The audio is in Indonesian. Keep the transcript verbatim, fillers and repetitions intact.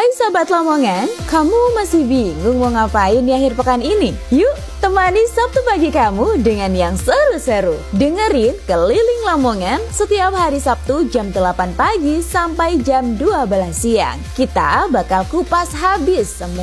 Hai Sobat Lamongan, kamu masih bingung mau ngapain di akhir pekan ini? Yuk, temani Sabtu pagi kamu dengan yang seru-seru. Dengerin Keliling Lamongan setiap hari Sabtu jam delapan pagi sampai jam dua belas siang. Kita bakal kupas habis semua